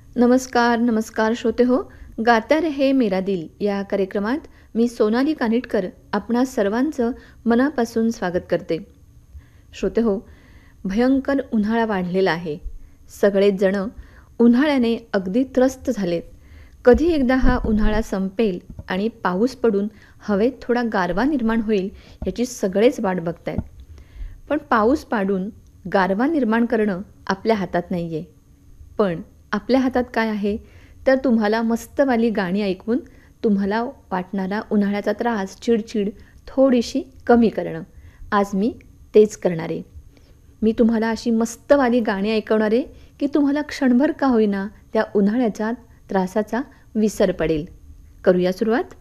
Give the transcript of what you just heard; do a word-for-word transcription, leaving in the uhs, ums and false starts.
नमस्कार, नमस्कार श्रोते हो. गाता रहे मेरा दिल या कार्यक्रमात मी सोनाली कानिटकर आपणा सर्वांचं मनापासून स्वागत करते. श्रोते हो, भयंकर उन्हाळा वाढलेला आहे. सगळेच जण उन्हाळ्याने अगदी त्रस्त झालेत. कधी एकदा हा उन्हाळा संपेल आणि पाऊस पडून हवेत थोडा गारवा निर्माण होईल याची सगळेच वाट बघतायत. पण पाऊस पाडून गारवा निर्माण करणं आपल्या हातात नाही आहे. पण आपल्या हातात काय आहे तर तुम्हाला मस्तवाली गाणी ऐकवून तुम्हाला वाटणारा उन्हाळ्याचा त्रास, चिडचिड थोडीशी कमी करणं. आज मी तेच करणार आहे. मी तुम्हाला अशी मस्तवाली गाणी ऐकवणार आहे की तुम्हाला क्षणभर का होईना त्या उन्हाळ्याच्या त्रासाचा विसर पडेल. करूया सुरुवात.